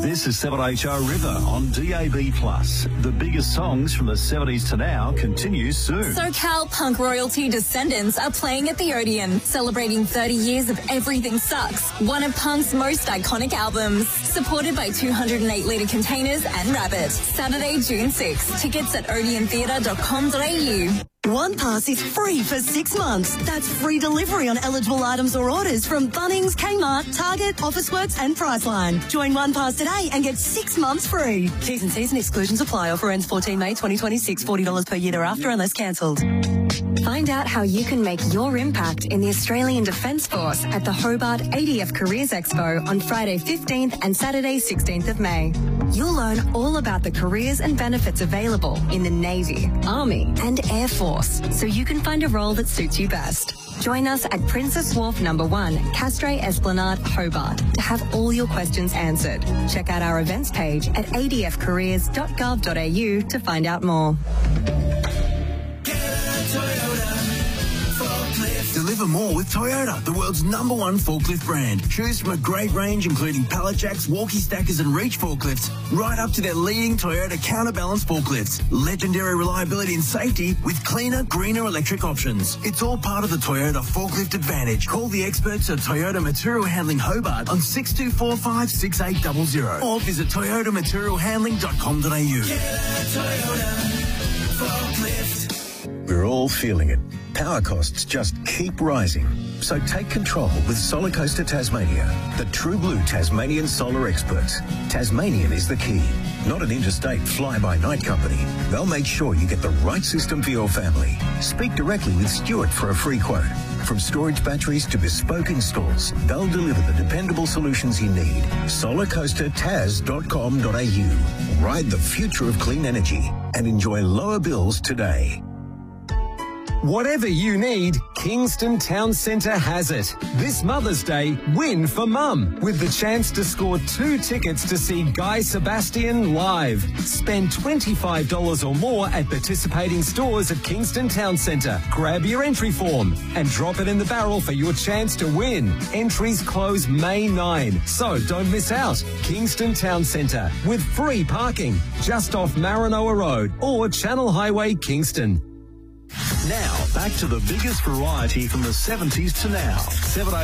This is 7HO River on DAB+. The biggest songs from the 70s to now continues soon. SoCal punk royalty Descendants are playing at the Odeon, celebrating 30 years of Everything Sucks, one of punk's most iconic albums. Supported by 208-litre containers and Rabbit. Saturday, June 6th. Tickets at odeontheatre.com.au. One Pass is free for 6 months. That's free delivery on eligible items or orders from Bunnings, Kmart, Target, Officeworks and Priceline. Join One Pass today and get 6 months free. T's and C's and exclusions apply. Offer ends 14 May 2026. $40 per year thereafter unless cancelled. Find out how you can make your impact in the Australian Defence Force at the Hobart ADF Careers Expo on Friday 15th and Saturday 16th of May. You'll learn all about the careers and benefits available in the Navy, Army and Air Force, so you can find a role that suits you best. Join us at Princess Wharf No. 1, Castray Esplanade, Hobart, to have all your questions answered. Check out our events page at adfcareers.gov.au to find out more. Deliver more with Toyota, the world's #1 forklift brand. Choose from a great range including pallet jacks, walkie stackers and reach forklifts, right up to their leading Toyota counterbalance forklifts. Legendary reliability and safety with cleaner, greener electric options. It's all part of the Toyota Forklift Advantage. Call the experts at Toyota Material Handling Hobart on 6245-6800 or visit toyotamaterialhandling.com.au. Toyota Forklift. We're all feeling it. Power costs just keep rising. So take control with Solar Coaster Tasmania, the true blue Tasmanian solar experts. Tasmanian is the key, not an interstate fly-by-night company. They'll make sure you get the right system for your family. Speak directly with Stuart for a free quote. From storage batteries to bespoke installs, they'll deliver the dependable solutions you need. solarcoastertas.com.au. Ride the future of clean energy and enjoy lower bills today. Whatever you need, Kingston Town Centre has it. This Mother's Day, win for Mum with the chance to score 2 tickets to see Guy Sebastian live. Spend $25 or more at participating stores at Kingston Town Centre. Grab your entry form and drop it in the barrel for your chance to win. Entries close May 9, so don't miss out. Kingston Town Centre with free parking just off Maranoa Road or Channel Highway, Kingston. Now, back to the biggest variety from the 70s to now.